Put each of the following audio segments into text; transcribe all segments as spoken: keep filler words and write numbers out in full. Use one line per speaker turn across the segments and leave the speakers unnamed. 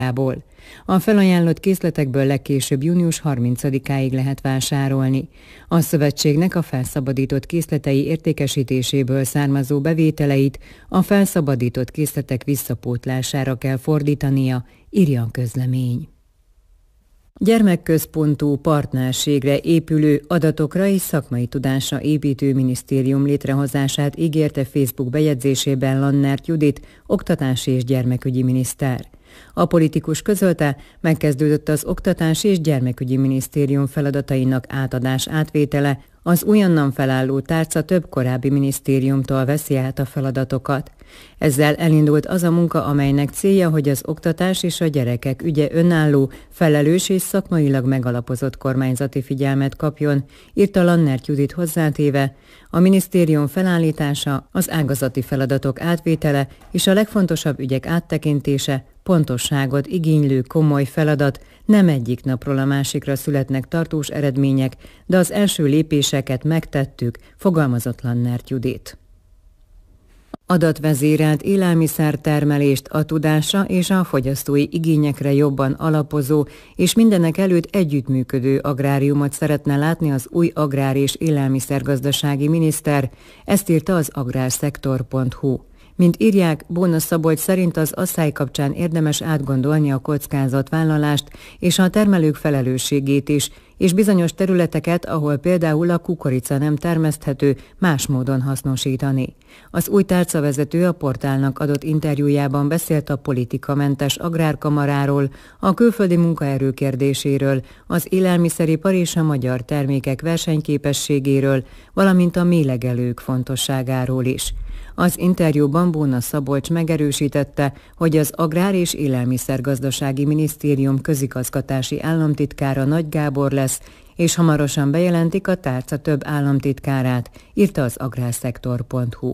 A felajánlott készletekből legkésőbb június harmincadikáig lehet vásárolni. A szövetségnek a felszabadított készletei értékesítéséből származó bevételeit a felszabadított készletek visszapótlására kell fordítania, írja a közlemény. Gyermekközpontú partnerségre épülő, adatokra és szakmai tudásra építő minisztérium létrehozását ígérte Facebook bejegyzésében Lannert Judit, oktatási és gyermekügyi miniszter. A politikus közölte, megkezdődött az Oktatási és Gyermekügyi Minisztérium feladatainak átadás átvétele, az újonnan felálló tárca több korábbi minisztériumtól veszi át a feladatokat. Ezzel elindult az a munka, amelynek célja, hogy az oktatás és a gyerekek ügye önálló, felelős és szakmailag megalapozott kormányzati figyelmet kapjon, írta Lannert Judit hozzátéve. A minisztérium felállítása, az ágazati feladatok átvétele és a legfontosabb ügyek áttekintése pontosságot igénylő komoly feladat, nem egyik napról a másikra születnek tartós eredmények, de az első lépéseket megtettük, fogalmazott Lannert Judit. Adatvezérelt élelmiszertermelést a tudásra és a fogyasztói igényekre jobban alapozó és mindenek előtt együttműködő agráriumot szeretne látni az új agrár- és élelmiszergazdasági miniszter, ezt írta az agrárszektor pont hu. Mint írják, Bóna Szabolcs szerint az asszály kapcsán érdemes átgondolni a kockázatvállalást és a termelők felelősségét is, és bizonyos területeket, ahol például a kukorica nem termeszthető, más módon hasznosítani. Az új tárcavezető a portálnak adott interjújában beszélt a politikamentes agrárkamaráról, a külföldi munkaerő kérdéséről, az élelmiszeripar és a magyar termékek versenyképességéről, valamint a méhlegelők fontosságáról is. Az interjúban Bóna Szabolcs megerősítette, hogy az Agrár- és Élelmiszergazdasági Minisztérium közigazgatási államtitkára Nagy Gábor lesz, és hamarosan bejelentik a tárca több államtitkárát, írta az agrárszektor pont hu.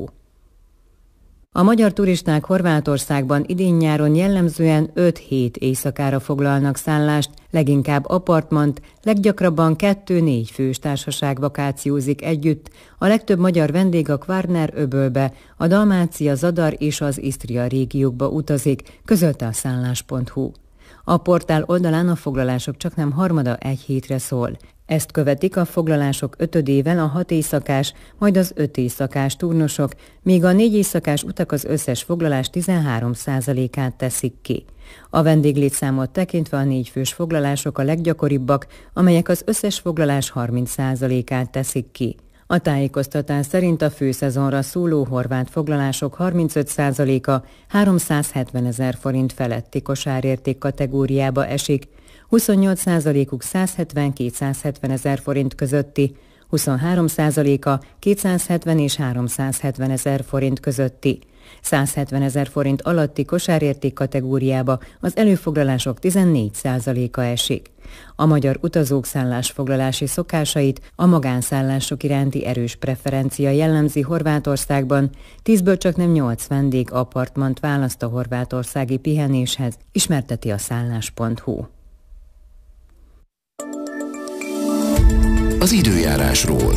A magyar turisták Horvátországban idén-nyáron jellemzően öt hét éjszakára foglalnak szállást, leginkább apartmant, leggyakrabban kettő-négy fős társaság vakációzik együtt, a legtöbb magyar vendég a Kvarner-öbölbe, a Dalmácia, Zadar és az Isztria régiókba utazik, közölte a szállás pont hu. A portál oldalán a foglalások csaknem harmada egy hétre szól. Ezt követik a foglalások ötödével a hat éjszakás, majd az öt éjszakás turnusok, míg a négy éjszakás utak az összes foglalás tizenhárom százalékát teszik ki. A vendéglétszámot tekintve a négyfős foglalások a leggyakoribbak, amelyek az összes foglalás harminc százalékát teszik ki. A tájékoztatás szerint a főszezonra szóló horvát foglalások harmincöt százaléka háromszázhetvenezer forint feletti kosárérték kategóriába esik, huszonnyolc százalékuk százhetven-kétszázhetven ezer forint közötti, huszonhárom százaléka kétszázhetven és háromszázhetven ezer forint közötti. százhetven ezer forint alatti kosárérték kategóriába az előfoglalások tizennégy százaléka esik. A magyar utazók szállásfoglalási szokásait a magánszállások iránti erős preferencia jellemzi Horvátországban, tízből csaknem nyolc vendég apartmant választ a horvátországi pihenéshez, ismerteti a szállás pont hu.
Az időjárásról.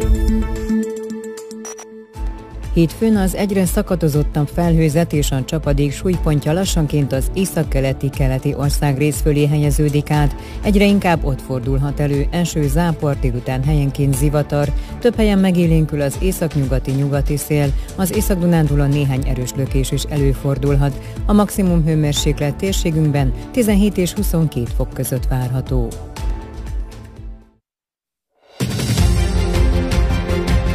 Hétfőn az egyre szakadozottabb felhőzet és a csapadék súlypontja lassanként az északkeleti-keleti országrész fölé helyeződik át, egyre inkább ott fordulhat elő eső, zápor, délután helyenként zivatar, több helyen megélénkül az északnyugati-nyugati szél, az Észak-Dunántúlon néhány erős lökés is előfordulhat, a maximum hőmérséklet térségünkben tizenhét és huszonkét fok között várható.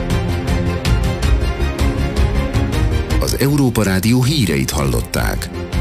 Európa Rádió híreit hallották.